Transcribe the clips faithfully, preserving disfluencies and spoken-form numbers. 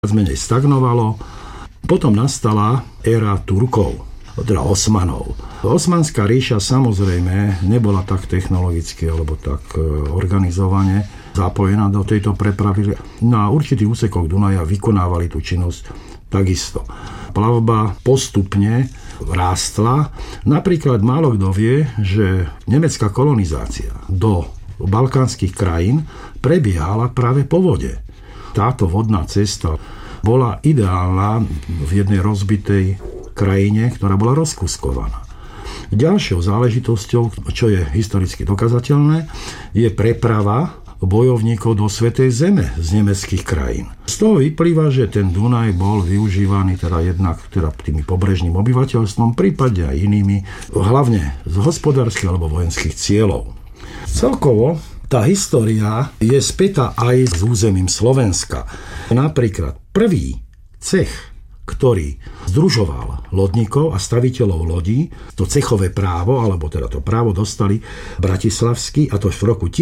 menej stagnovalo. Potom nastala éra Turkov, teda Osmanov. Osmanská ríša samozrejme nebola tak technologicky alebo tak organizovane zapojená do tejto prepravy. Na určitých úsekoch Dunaja vykonávali tú činnosť takisto. Plavba postupne rástla. Napríklad málo kto vie, že nemecká kolonizácia do balkánskych krajín prebiehala práve po vode. Táto vodná cesta bola ideálna v jednej rozbitej krajine, ktorá bola rozkuskovaná. Ďalšou záležitosťou, čo je historicky dokazateľné, je preprava bojovníkov do Svätej Zeme z nemeckých krajín. Z toho vyplýva, že ten Dunaj bol využívaný teda jednak teda tými pobrežným obyvateľstvom, prípadne aj inými, hlavne z hospodárskych alebo vojenských cieľov. Celkovo tá história je spätá aj s územím Slovenska. Napríklad prvý cech, ktorý združoval lodníkov a staviteľov lodí, to cechové právo, alebo teda to právo dostali bratislavskí, a to v roku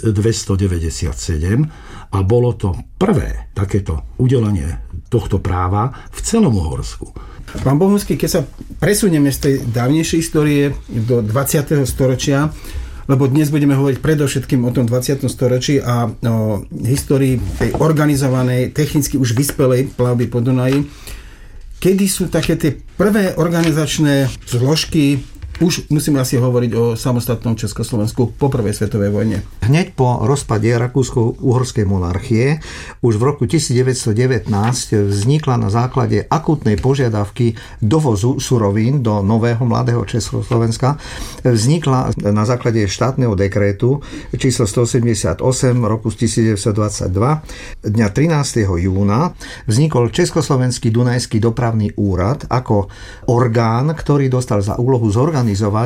tisícdvestodeväťdesiatsedem, a bolo to prvé takéto udelenie tohto práva v celom Uhorsku. Pán Bohunský, keď sa presunieme z tej dávnejšej histórie do dvadsiateho storočia, lebo dnes budeme hovoriť predovšetkým o tom dvadsiatom storočí a o histórii tej organizovanej, technicky už vyspelej plavby po Dunaji, kedy sú také tie prvé organizačné zložky, už musíme asi hovoriť o samostatnom Československu po prvej svetovej vojne. Hneď po rozpade Rakúsko-Uhorskej monarchie už v roku devätnásť vznikla na základe akútnej požiadavky dovozu surovín do nového mladého Československa, vznikla na základe štátneho dekrétu číslo stoosemdesiatosem roku devätnásťdvadsaťdva dňa trinásteho júna vznikol Československý Dunajský dopravný úrad ako orgán, ktorý dostal za úlohu zorganizovať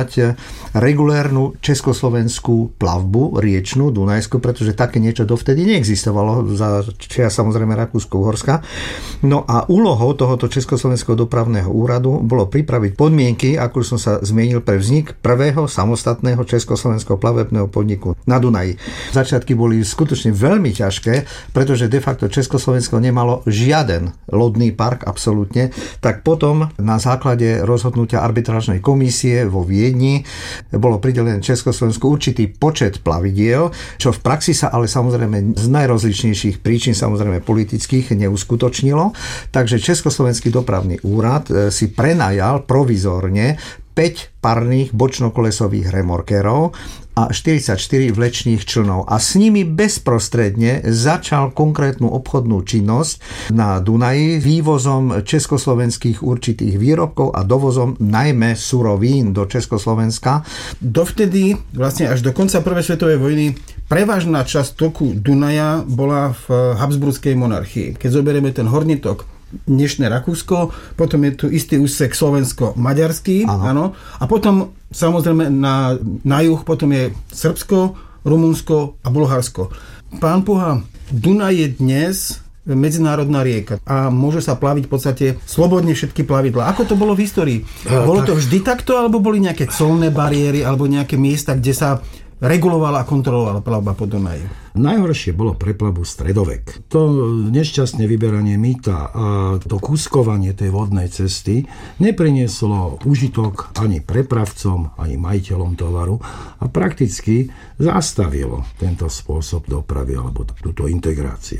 regulérnu československú plavbu riečnú, dunajskú, pretože také niečo dovtedy neexistovalo za čia samozrejme Rakúsko-Uhorska. No a úlohou tohoto Československého dopravného úradu bolo pripraviť podmienky, ako som sa zmienil, pre vznik prvého samostatného československého plavebného podniku na Dunaji. Začiatky boli skutočne veľmi ťažké, pretože de facto Československo nemalo žiaden lodný park absolútne, tak potom na základe rozhodnutia arbitrážnej komisie vo Viedni bolo pridelené Československu určitý počet plavidiel, čo v praxi sa ale samozrejme z najrozličnejších príčin, samozrejme politických, neuskutočnilo. Takže Československý dopravný úrad si prenajal provizórne päť parných bočnokolesových remorkerov a štyridsaťštyri vlečných člnov. A s nimi bezprostredne začal konkrétnu obchodnú činnosť na Dunaji vývozom československých určitých výrobkov a dovozom najmä surovín do Československa. Dovtedy, vlastne až do konca prvej svetovej vojny, prevažná časť toku Dunaja bola v Habsburskej monarchii. Keď zoberieme ten horný tok, dnešné Rakúsko, potom je tu istý úsek slovensko-maďarský, áno. A potom samozrejme na, na juh potom je Srbsko, Rumunsko a Bulharsko. Pán Puha, Dunaj je dnes medzinárodná rieka a môže sa plaviť v podstate slobodne všetky plavidlá. Ako to bolo v histórii? Bolo to vždy takto, alebo boli nejaké colné bariéry, alebo nejaké miesta, kde sa regulovala a kontrolovala plavba po Dunaji? Najhoršie bolo pre plavbu stredovek. To nešťastné vyberanie mýta a to kúskovanie tej vodnej cesty neprinieslo užitok ani prepravcom, ani majiteľom tovaru a prakticky zastavilo tento spôsob dopravy alebo túto integráciu.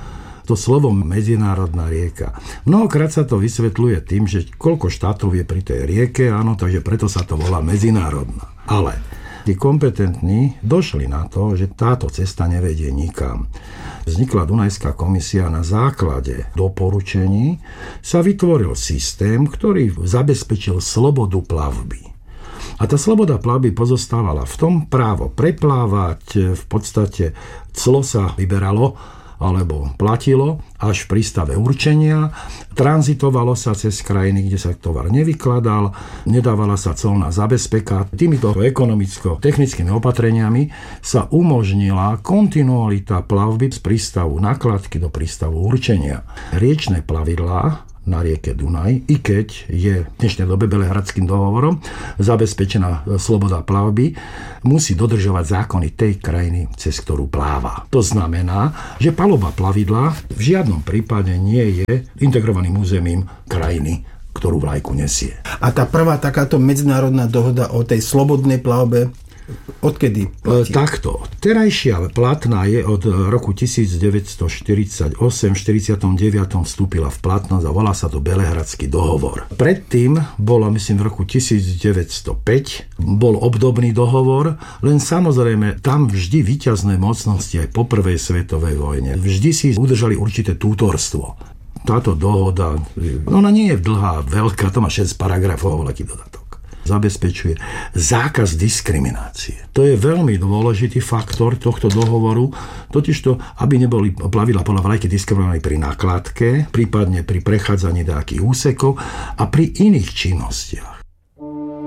To slovo medzinárodná rieka. Mnohokrát sa to vysvetľuje tým, že koľko štátov je pri tej rieke, áno, takže preto sa to volá medzinárodná. Ale tí kompetentní došli na to, že táto cesta nevedie nikam. Vznikla Dunajská komisia, na základe doporučení sa vytvoril systém, ktorý zabezpečil slobodu plavby. A tá sloboda plavby pozostávala v tom právo preplávať, v podstate clo sa vyberalo alebo platilo až v prístave určenia. Tranzitovalo sa cez krajiny, kde sa tovar nevykladal, nedávala sa colná zabezpeka. Týmito ekonomicko-technickými opatreniami sa umožnila kontinualita plavby z prístavu nakladky do prístavu určenia. Riečne plavidlá na rieke Dunaj, i keď je v dnešnej dobe Belehradským dohovorom zabezpečená sloboda plavby, musí dodržovať zákony tej krajiny, cez ktorú pláva. To znamená, že paluba plavidla v žiadnom prípade nie je integrovaným územím krajiny, ktorú vlajku nesie. A tá prvá takáto medzinárodná dohoda o tej slobodnej plavbe odkedy platí? Takto. Terajšia platná je od roku devätnásťstoštyridsaťosem. V štyridsiatom deviatom vstúpila v platnosť a volá sa to Belehradský dohovor. Predtým bolo, myslím, v roku devätnásťstopäť bol obdobný dohovor, len samozrejme tam vždy víťazné mocnosti aj po prvej svetovej vojne vždy si udržali určité tútorstvo. Táto dohoda, ona nie je dlhá, veľká, to má šesť paragrafov, veľký dodatok. Zabezpečuje zákaz diskriminácie. To je veľmi dôležitý faktor tohto dohovoru, totižto, aby neboli plavidlá podľa vlajky diskriminovaní pri nákladke, prípadne pri prechádzaní nejakých úsekov a pri iných činnostiach.